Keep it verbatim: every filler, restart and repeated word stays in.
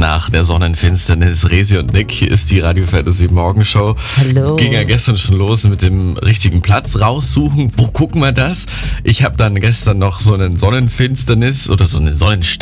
nach der Sonnenfinsternis. Resi und Nick, hier ist die Radio Fantasy Morgenshow. Hallo. Ging ja gestern schon los mit dem richtigen Platz raussuchen. Wo gucken wir das? Ich habe dann gestern noch so einen Sonnenfinsternis oder so einen Sonnenstand